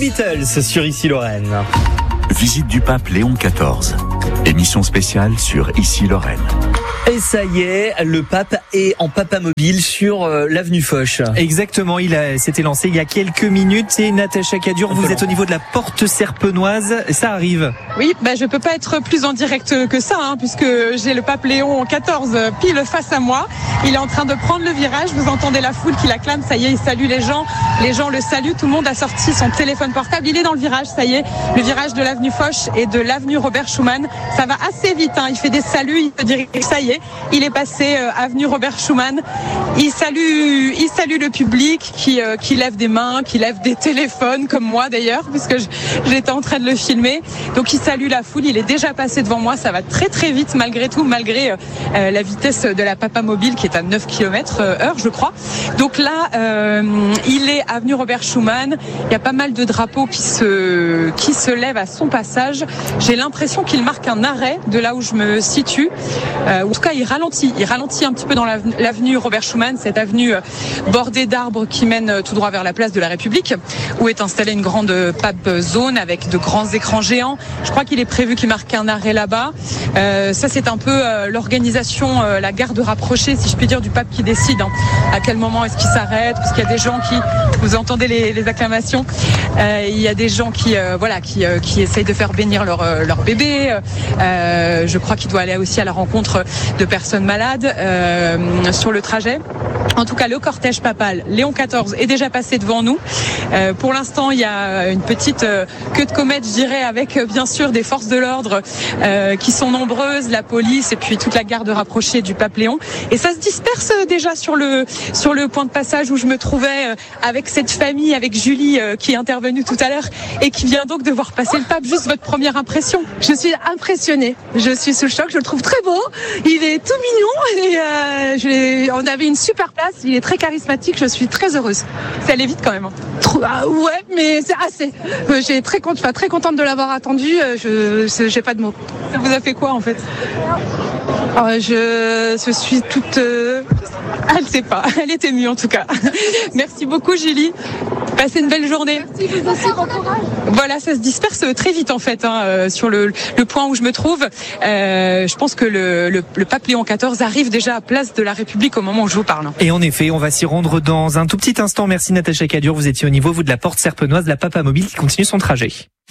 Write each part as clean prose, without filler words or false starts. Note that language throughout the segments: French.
Beatles sur Ici Lorraine. Visite du pape Léon XIV. Émission spéciale sur Ici Lorraine. Et ça y est, le pape est en papamobile sur l'avenue Foch. Exactement, il s'était lancé il y a quelques minutes. Et Natacha Cadur, vous êtes au niveau de la porte serpenoise, ça arrive. Oui, je peux pas être plus en direct que ça, puisque j'ai le pape Léon XIV pile face à moi. Il est en train de prendre le virage, vous entendez la foule qui l'acclame, ça y est, il salue les gens le saluent, tout le monde a sorti son téléphone portable, il est dans le virage, ça y est, le virage de l'avenue Foch et de l'avenue Robert Schuman. Ça va assez vite, il fait des saluts, il peut dire que ça y est, il est passé avenue Robert Schuman. Il salue le public qui lève des mains, qui lève des téléphones, comme moi d'ailleurs, puisque j'étais en train de le filmer. Donc il salue la foule, il est déjà passé devant moi, ça va très très vite malgré tout, malgré la vitesse de la papamobile qui est à 9 km/h je crois. Donc là, il est avenue Robert Schuman, il y a pas mal de drapeaux qui se lèvent à son passage. J'ai l'impression qu'il marque un arrêt de là où je me situe. En tout cas, il ralentit un petit peu dans l'avenue Robert Schuman, cette avenue bordée d'arbres qui mène tout droit vers la place de la République, où est installée une grande pape zone avec de grands écrans géants. Je crois qu'il est prévu qu'il marque un arrêt là-bas. Ça, c'est un peu l'organisation, la garde rapprochée, si je puis dire, du pape qui décide à quel moment est-ce qu'il s'arrête, parce qu'il y a des gens vous entendez les acclamations, il y a des gens qui essayent de faire bénir leur bébé. Je crois qu'il doit aller aussi à la rencontre de personnes malades sur le trajet. En tout cas, le cortège papal Léon XIV est déjà passé devant nous. Pour l'instant, il y a une petite queue de comète, je dirais, avec bien sûr des forces de l'ordre qui sont nombreuses, la police et puis toute la garde rapprochée du pape Léon. Et ça se disperse déjà sur le point de passage où je me trouvais avec cette famille, avec Julie qui est intervenue tout à l'heure et qui vient donc de voir passer le pape. Juste votre première impression? Je suis impressionnée. Je suis sous le choc. Je le trouve très beau. Il est tout mignon et on avait une super place. Il est très charismatique. Je suis très heureuse. C'est allé vite quand même. Ouais, mais c'est assez. J'ai très contente de l'avoir attendu. J'ai pas de mots. Ça vous a fait quoi en fait? Je suis toute... Elle sait pas. Elle était émue en tout cas. Merci beaucoup Julie. Passez une belle journée. Merci, vous aussi, bon courage. Voilà, ça se disperse très vite en fait sur le point où je me trouve. Je pense que le pape Léon XIV arrive déjà à Place de la République au moment où je vous parle. Et en effet, on va s'y rendre dans un tout petit instant. Merci Natacha Cadur, vous étiez au niveau de la porte serpenoise, la papamobile qui continue son trajet.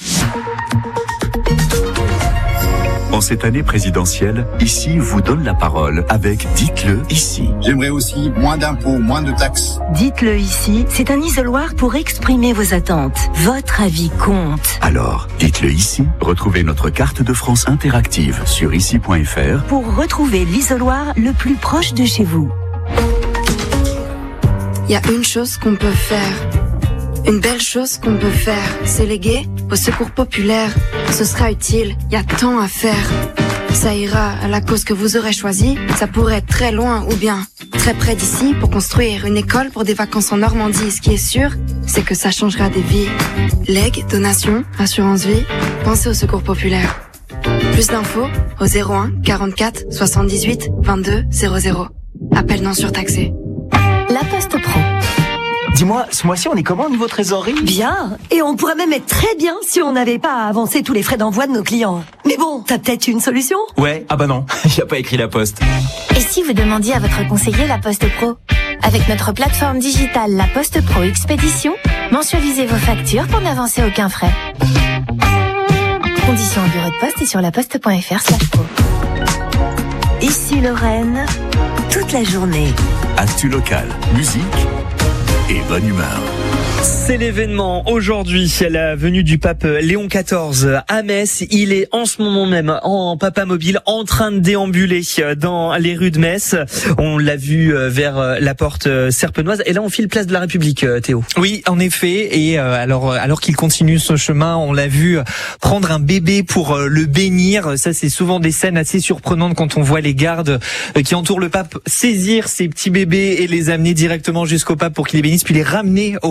En cette année présidentielle, Ici vous donne la parole avec Dites-le ici. J'aimerais aussi moins d'impôts, moins de taxes. Dites-le ici, c'est un isoloir pour exprimer vos attentes. Votre avis compte. Alors, dites-le ici. Retrouvez notre carte de France interactive sur ici.fr pour retrouver l'isoloir le plus proche de chez vous. Il y a une chose qu'on peut faire. Une belle chose qu'on peut faire, c'est léguer au secours populaire. Ce sera utile, il y a tant à faire. Ça ira à la cause que vous aurez choisie. Ça pourrait être très loin ou bien très près d'ici pour construire une école pour des vacances en Normandie. Ce qui est sûr, c'est que ça changera des vies. Legs, donations, assurance vie, pensez au secours populaire. Plus d'infos au 01 44 78 22 00. Appel non surtaxé. La Poste Pro. Dis-moi, ce mois-ci, on est comment au niveau trésorerie? Bien. Et on pourrait même être très bien si on n'avait pas à avancer tous les frais d'envoi de nos clients. Mais bon, t'as peut-être une solution? Ouais, non, il a pas écrit la Poste. Et si vous demandiez à votre conseiller la Poste Pro? Avec notre plateforme digitale La Poste Pro Expédition, mensualisez vos factures pour n'avancer aucun frais. Conditions au bureau de poste et sur laposte.fr/pro. Ici Lorraine, toute la journée. Actu local, musique et bonne humeur. C'est l'événement aujourd'hui, la venue du pape Léon XIV à Metz. Il est en ce moment même en papamobile en train de déambuler dans les rues de Metz. On l'a vu vers la porte serpenoise et là on file place de la République, Théo. Oui, en effet, et alors qu'il continue ce chemin, on l'a vu prendre un bébé pour le bénir. Ça, c'est souvent des scènes assez surprenantes quand on voit les gardes qui entourent le pape saisir ces petits bébés et les amener directement jusqu'au pape pour qu'il les bénisse, puis les ramener aux parents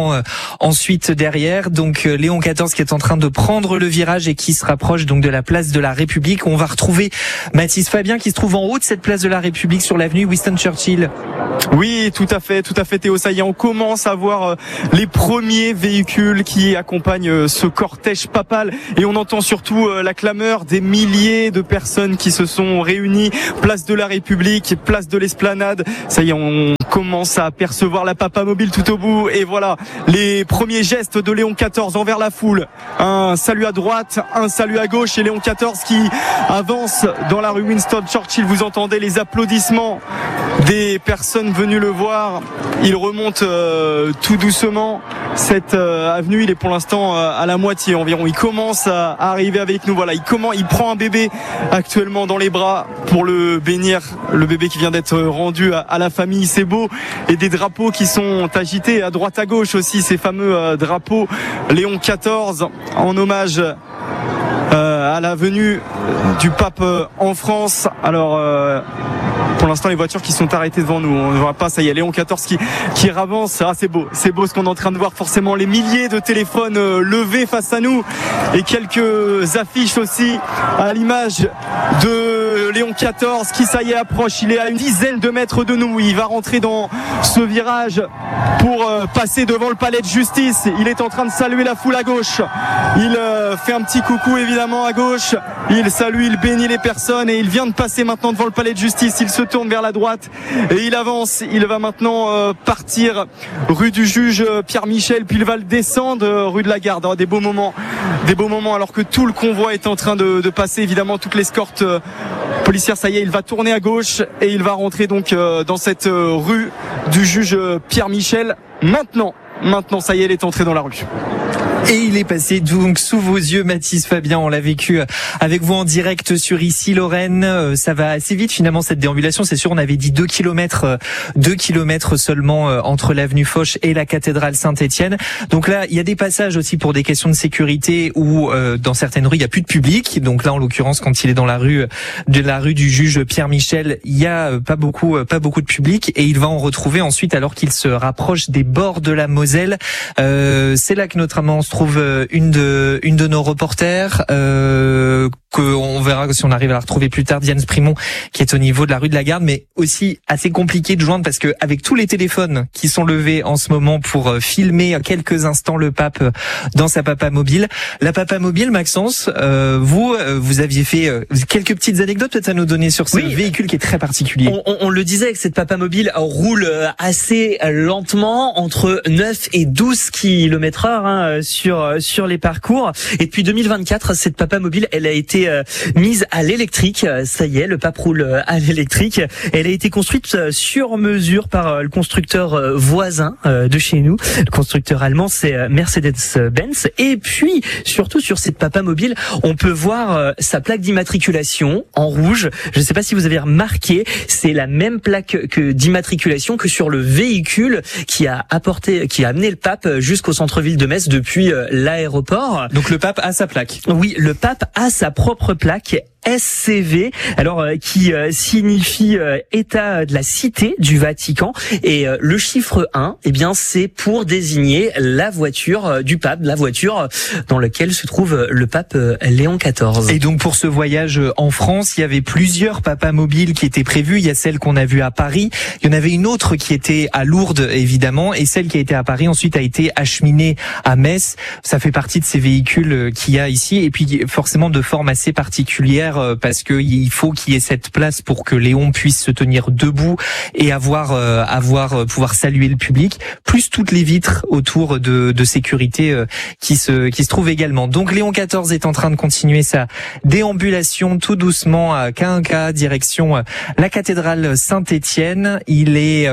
également ensuite derrière. Donc Léon XIV qui est en train de prendre le virage et qui se rapproche donc de la place de la République. On va retrouver Mathis Fabien qui se trouve en haut de cette place de la République sur l'avenue Winston Churchill. Oui, tout à fait Théo, ça y est, on commence à voir les premiers véhicules qui accompagnent ce cortège papal et on entend surtout la clameur des milliers de personnes qui se sont réunies, place de la République, place de l'Esplanade. Ça y est, on commence à apercevoir la papamobile tout au bout et voilà les premiers gestes de Léon XIV envers la foule. Un salut à droite, un salut à gauche et Léon XIV qui avance dans la rue Winston Churchill. Vous entendez les applaudissements des personnes venues le voir. Il remonte tout doucement cette avenue. Il est pour l'instant à la moitié environ. Il commence à arriver avec nous. Voilà, il prend un bébé actuellement dans les bras pour le bénir. Le bébé qui vient d'être rendu à la famille. C'est beau. Et des drapeaux qui sont agités à droite à gauche aussi. Ces fameux drapeaux Léon XIV en hommage à la venue du pape en France. Alors pour l'instant les voitures qui sont arrêtées devant nous, on ne voit pas, ça y est, Léon XIV qui avance. Ah, c'est beau ce qu'on est en train de voir, forcément les milliers de téléphones levés face à nous et quelques affiches aussi à l'image de Léon XIV qui ça y est approche. Il est à une dizaine de mètres de nous, il va rentrer dans ce virage pour passer devant le palais de justice. Il est en train de saluer la foule à gauche, il fait un petit coucou évidemment à gauche, il salue, il bénit les personnes et il vient de passer maintenant devant le palais de justice. Il se tourne vers la droite et il avance. Il va maintenant partir rue du juge Pierre Michel, puis il va le descendre rue de la Garde. Des beaux moments alors que tout le convoi est en train de passer, évidemment toute l'escorte policière. Ça y est, il va tourner à gauche et il va rentrer donc dans cette rue du juge Pierre Michel. Maintenant ça y est, il est entré dans la rue. Et il est passé donc sous vos yeux, Mathis Fabien. On l'a vécu avec vous en direct sur Issy-Lorraine. Ça va assez vite finalement cette déambulation. C'est sûr, on avait dit 2 kilomètres seulement entre l'avenue Foch et la cathédrale Saint-Étienne. Donc là, il y a des passages aussi pour des questions de sécurité où dans certaines rues il y a plus de public. Donc là, en l'occurrence, quand il est dans la rue du juge Pierre Michel, il y a pas beaucoup de public et il va en retrouver ensuite alors qu'il se rapproche des bords de la Moselle. C'est là que notamment on se trouve une de nos reporters qu'on verra si on arrive à la retrouver plus tard, Diane Sprimont, qui est au niveau de la rue de la Garde, mais aussi assez compliqué de joindre parce que avec tous les téléphones qui sont levés en ce moment pour filmer quelques instants le pape dans sa papamobile. La papamobile, Maxence, vous aviez fait quelques petites anecdotes peut-être à nous donner sur ce véhicule qui est très particulier. On le disait que cette papamobile roule assez lentement, entre 9 et 12 km/h sur les parcours. Et depuis 2024, cette papamobile, elle a été mise à l'électrique. Ça y est, le pape roule à l'électrique. Elle a été construite sur mesure par le constructeur voisin de chez nous. Le constructeur allemand, c'est Mercedes-Benz. Et puis, surtout sur cette papamobile, on peut voir sa plaque d'immatriculation en rouge. Je ne sais pas si vous avez remarqué, c'est la même plaque d'immatriculation que sur le véhicule qui a amené le pape jusqu'au centre-ville de Metz depuis l'aéroport. Donc le pape a sa plaque. Oui, le pape a sa propre plaque SCV, alors qui signifie État de la Cité du Vatican, et le chiffre 1, eh bien c'est pour désigner la voiture du pape, la voiture dans laquelle se trouve le pape Léon XIV. Et donc pour ce voyage en France, il y avait plusieurs papamobiles qui étaient prévues. Il y a celle qu'on a vue à Paris, il y en avait une autre qui était à Lourdes évidemment, et celle qui a été à Paris ensuite a été acheminée à Metz. Ça fait partie de ces véhicules qu'il y a ici, et puis forcément de forme assez particulière parce que il faut qu'il y ait cette place pour que Léon puisse se tenir debout et pouvoir saluer le public, plus toutes les vitres autour de sécurité qui se trouvent également. Donc Léon XIV est en train de continuer sa déambulation tout doucement à Caen, direction la cathédrale Saint-Étienne. Il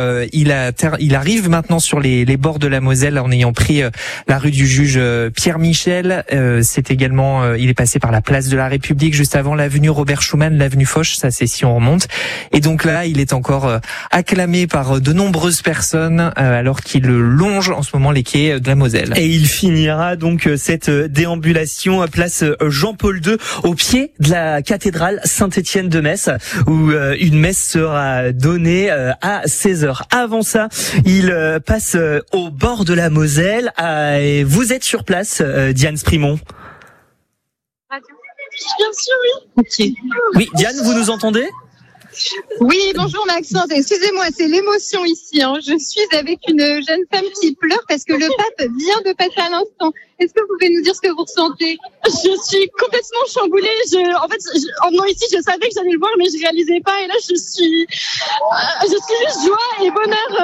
arrive maintenant sur les bords de la Moselle en ayant pris la rue du juge Pierre Michel. C'est également il est passé par la place de la République juste avant l'avenue l'avenue Robert Schuman, l'avenue Foch, ça c'est si on remonte. Et donc là, il est encore acclamé par de nombreuses personnes alors qu'il longe en ce moment les quais de la Moselle. Et il finira donc cette déambulation place Jean-Paul II au pied de la cathédrale Saint-Étienne de Metz où une messe sera donnée à 16h. Avant ça, il passe au bord de la Moselle et vous êtes sur place, Diane Sprimont. Bien sûr, oui. Ok. Oui, Diane, vous nous entendez ? Oui, bonjour Maxence. Excusez-moi, c'est l'émotion ici. Je suis avec une jeune femme qui pleure parce que le pape vient de passer à l'instant. Est-ce que vous pouvez nous dire ce que vous ressentez ? Je suis complètement chamboulée. En venant ici, je savais que j'allais le voir, mais je réalisais pas. Et là, je suis juste joie et bonheur